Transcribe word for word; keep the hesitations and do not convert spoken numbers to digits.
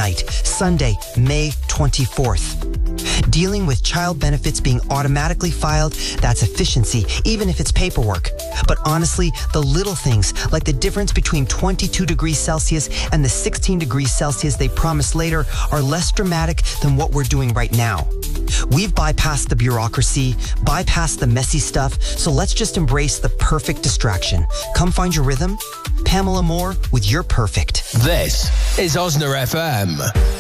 midnight, Sunday, May twenty-fourth. Dealing with child benefits being automatically filed, that's efficiency, even if it's paperwork. But honestly, the little things, like the difference between twenty-two degrees Celsius and the sixteen degrees Celsius they promise later, are less dramatic than what we're doing right now. We've bypassed the bureaucracy, bypassed the messy stuff, so let's just embrace the perfect distraction. Come find your rhythm. Pamela Moore with Your Perfect. This is Osna F M.